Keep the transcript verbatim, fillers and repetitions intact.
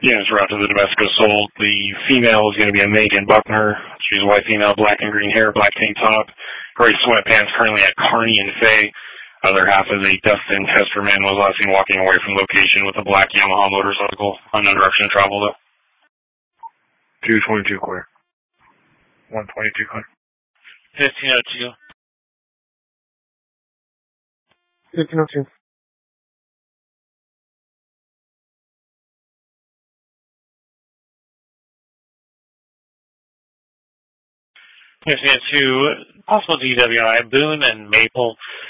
Units route to the Domesco sold. The female is going to be a Megan Buckner. She's a white female, black and green hair, black tank top, gray sweatpants, currently at Kearney and Fay. Other half is a Dustin Kesterman, was last seen walking away from location with a black Yamaha motorcycle. Unknown direction of travel, though. two twenty-two clear. one twenty-two clear. fifteen oh two. fifteen oh two. fifteen oh two, possible D W I, Boone and Maple.